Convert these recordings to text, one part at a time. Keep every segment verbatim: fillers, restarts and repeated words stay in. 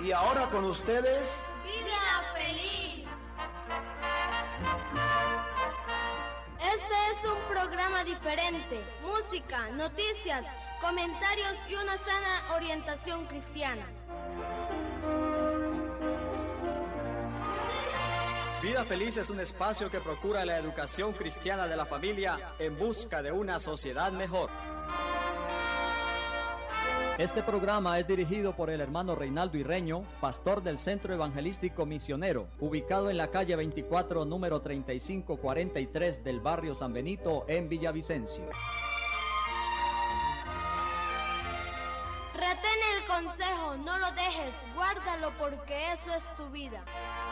Y ahora con ustedes, Vida Feliz. Este es un programa diferente, música, noticias, comentarios y una sana orientación cristiana. Vida Feliz es un espacio que procura la educación cristiana de la familia en busca de una sociedad mejor. Este programa es dirigido por el hermano Reinaldo Irreño, pastor del Centro Evangelístico Misionero, ubicado en la calle veinticuatro, número treinta y cinco cuarenta y tres del barrio San Benito, en Villavicencio. Retén el consejo, no lo dejes, guárdalo porque eso es tu vida.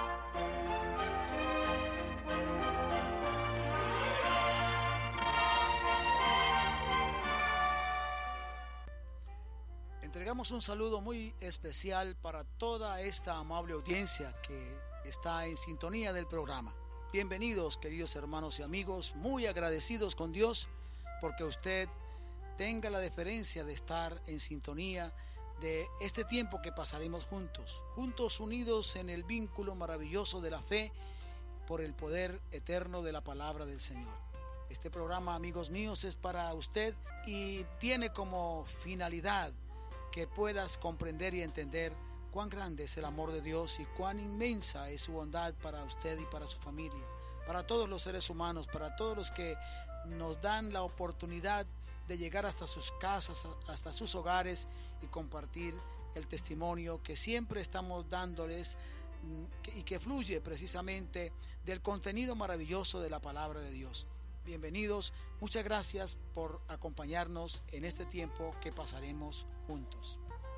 Entregamos un saludo muy especial para toda esta amable audiencia que está en sintonía del programa. Bienvenidos, queridos hermanos y amigos, muy agradecidos con Dios porque usted tenga la deferencia de estar en sintonía de este tiempo que pasaremos juntos, juntos unidos en el vínculo maravilloso de la fe por el poder eterno de la palabra del Señor. Este programa, amigos míos, es para usted y tiene como finalidad que puedas comprender y entender cuán grande es el amor de Dios y cuán inmensa es su bondad para usted y para su familia, para todos los seres humanos, para todos los que nos dan la oportunidad de llegar hasta sus casas, hasta sus hogares y compartir el testimonio que siempre estamos dándoles y que fluye precisamente del contenido maravilloso de la palabra de Dios. Bienvenidos, muchas gracias por acompañarnos en este tiempo que pasaremos juntos.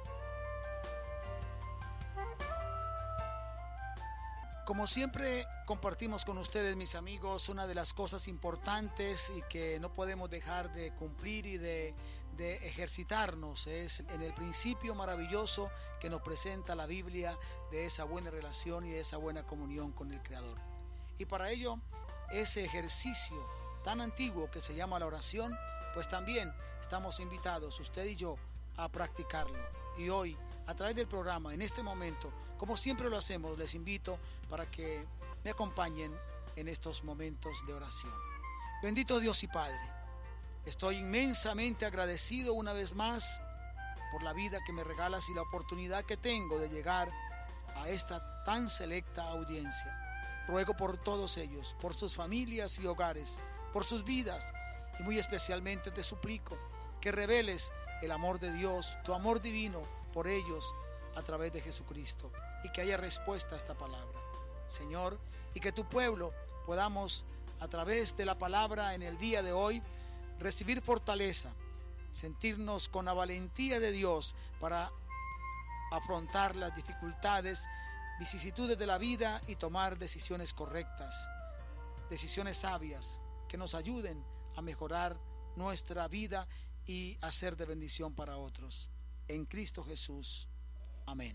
Como siempre compartimos con ustedes, mis amigos, una de las cosas importantes y que no podemos dejar de cumplir y de, de ejercitarnos es en el principio maravilloso que nos presenta la Biblia de esa buena relación y de esa buena comunión con el Creador. Y para ello, ese ejercicio tan antiguo que se llama la oración, pues también estamos invitados, usted y yo, a practicarlo. Y hoy, a través del programa, en este momento, como siempre lo hacemos, les invito para que me acompañen en estos momentos de oración. Bendito Dios y Padre, estoy inmensamente agradecido una vez más por la vida que me regalas y la oportunidad que tengo de llegar a esta tan selecta audiencia. Ruego por todos ellos, por sus familias y hogares, por sus vidas, y muy especialmente te suplico que reveles el amor de Dios, tu amor divino por ellos a través de Jesucristo, y que haya respuesta a esta palabra, Señor, y que tu pueblo podamos a través de la palabra en el día de hoy recibir fortaleza, sentirnos con la valentía de Dios para afrontar las dificultades, vicisitudes de la vida y tomar decisiones correctas, decisiones sabias que nos ayuden a mejorar nuestra vida y a ser de bendición para otros. En Cristo Jesús. Amén.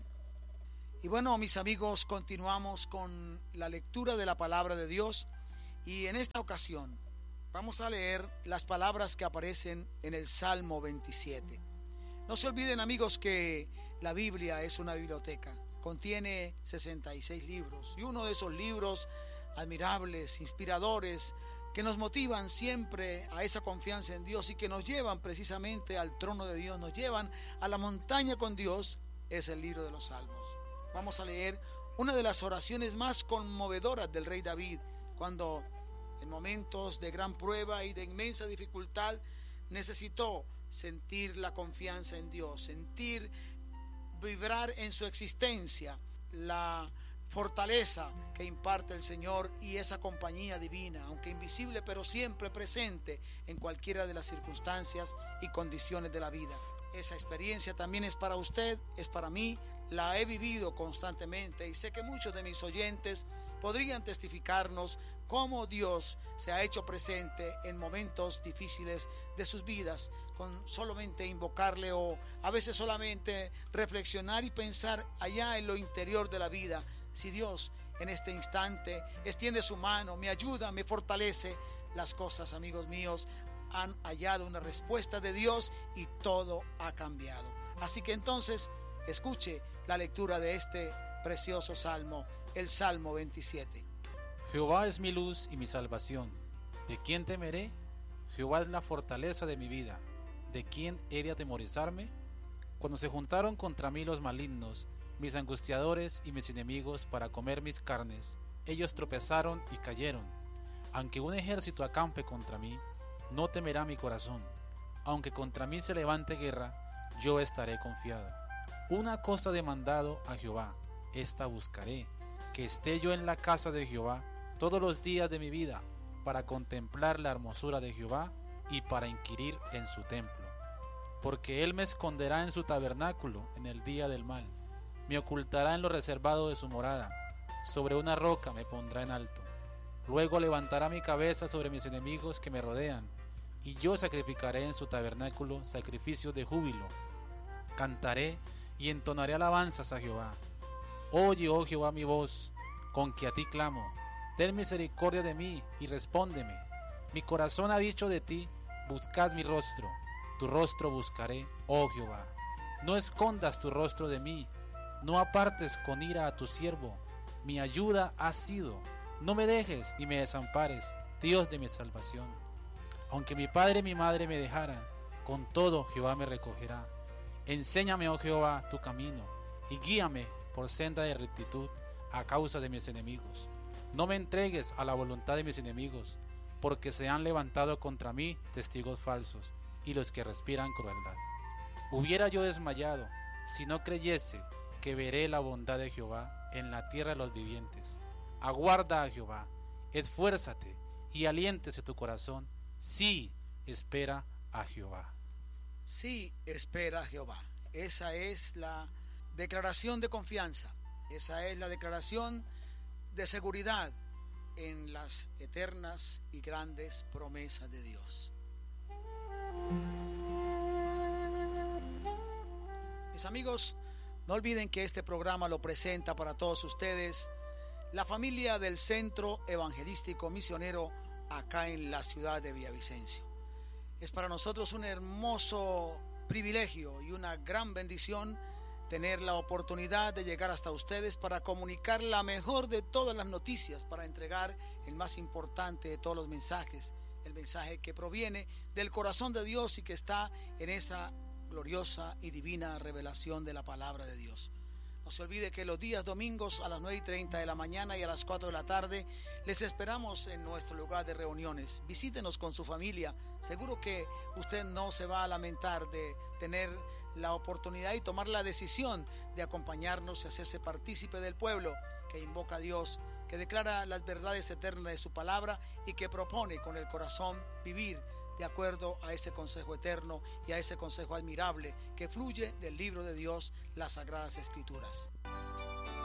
Y bueno, mis amigos, continuamos con la lectura de la palabra de Dios y en esta ocasión vamos a leer las palabras que aparecen en el Salmo veintisiete. No se olviden, amigos, que la Biblia es una biblioteca. Contiene sesenta y seis libros y uno de esos libros admirables, inspiradores, que nos motivan siempre a esa confianza en Dios y que nos llevan precisamente al trono de Dios, nos llevan a la montaña con Dios, es el libro de los Salmos. Vamos a leer una de las oraciones más conmovedoras del rey David, cuando en momentos de gran prueba y de inmensa dificultad necesitó sentir la confianza en Dios, sentir vibrar en su existencia la fortaleza que imparte el Señor y esa compañía divina, aunque invisible pero siempre presente en cualquiera de las circunstancias y condiciones de la vida. Esa experiencia también es para usted, es para mí, la he vivido constantemente y sé que muchos de mis oyentes podrían testificarnos cómo Dios se ha hecho presente en momentos difíciles de sus vidas, con solamente invocarle o a veces solamente reflexionar y pensar allá en lo interior de la vida. Si Dios en este instante extiende su mano, me ayuda, me fortalece, las cosas, amigos míos, han hallado una respuesta de Dios y todo ha cambiado. Así que entonces Escuche la lectura de este precioso salmo, el Salmo veintisiete. Jehová es mi luz y mi salvación. ¿De quién temeré? Jehová es la fortaleza de mi vida. ¿De quién he de atemorizarme? Cuando se juntaron contra mí los malignos, mis angustiadores y mis enemigos para comer mis carnes, ellos tropezaron y cayeron. Aunque un ejército acampe contra mí, no temerá mi corazón. Aunque contra mí se levante guerra, yo estaré confiado. Una cosa he demandado a Jehová, esta buscaré, que esté yo en la casa de Jehová todos los días de mi vida, para contemplar la hermosura de Jehová y para inquirir en su templo. Porque él me esconderá en su tabernáculo en el día del mal, me ocultará en lo reservado de su morada, sobre una roca me pondrá en alto. Luego levantará mi cabeza sobre mis enemigos que me rodean, y yo sacrificaré en su tabernáculo sacrificios de júbilo. Cantaré y entonaré alabanzas a Jehová. Oye, oh Jehová, mi voz, con que a ti clamo. Ten misericordia de mí y respóndeme. Mi corazón ha dicho de ti, buscad mi rostro. Tu rostro buscaré, oh Jehová. No escondas tu rostro de mí, no apartes con ira a tu siervo. Mi ayuda has sido. No me dejes ni me desampares, Dios de mi salvación. Aunque mi padre y mi madre me dejaran, con todo Jehová me recogerá. Enséñame, oh Jehová, tu camino, y guíame por senda de rectitud a causa de mis enemigos. No me entregues a la voluntad de mis enemigos, porque se han levantado contra mí testigos falsos y los que respiran crueldad. Hubiera yo desmayado si no creyese que veré la bondad de Jehová en la tierra de los vivientes. Aguarda a Jehová, esfuérzate y aliéntese tu corazón. Sí, espera a Jehová. Sí, espera a Jehová. Esa es la declaración de confianza. Esa es la declaración de seguridad en las eternas y grandes promesas de Dios. Mis amigos, no olviden que este programa lo presenta para todos ustedes la familia del Centro Evangelístico Misionero acá en la ciudad de Villavicencio. Es para nosotros un hermoso privilegio y una gran bendición tener la oportunidad de llegar hasta ustedes para comunicar la mejor de todas las noticias, para entregar el más importante de todos los mensajes, el mensaje que proviene del corazón de Dios y que está en esa gloriosa y divina revelación de la palabra de Dios. No se olvide que los días domingos a las nueve y treinta de la mañana y a las cuatro de la tarde les esperamos en nuestro lugar de reuniones. Visítenos con su familia. Seguro que usted no se va a lamentar de tener la oportunidad y tomar la decisión de acompañarnos y hacerse partícipe del pueblo que invoca a Dios, que declara las verdades eternas de su palabra y que propone con el corazón vivir de acuerdo a ese consejo eterno y a ese consejo admirable que fluye del libro de Dios, las Sagradas Escrituras.